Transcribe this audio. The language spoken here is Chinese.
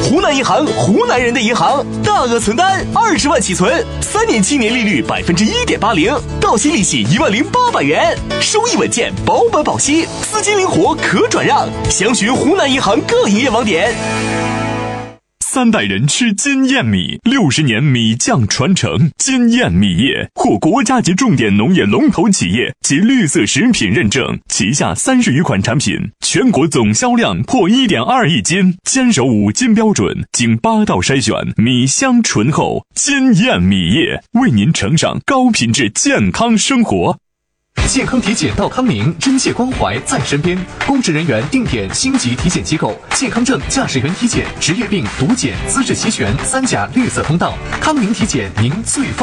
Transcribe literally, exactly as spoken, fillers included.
湖南银行，湖南人的银行，大额存单二十万起存，三年期年利率百分之一点八零，到期利息一万零八百元，收益稳健，保本保息，资金灵活可转让。详询湖南银行各营业网点。 三代人吃金燕米，六十年米酱传承。金燕米业获国家级重点农业龙头企业及绿色食品认证，旗下三十余款产品，全国总销量破一点二亿斤，坚守五金标准，经八道筛选，米香醇厚。金燕米业为您呈上高品质健康生活。 健康体检到康宁，真切关怀在身边。公职人员定点星级体检机构，健康证驾驶员体检、职业病毒检资质齐全，三甲绿色通道。康宁体检，您最放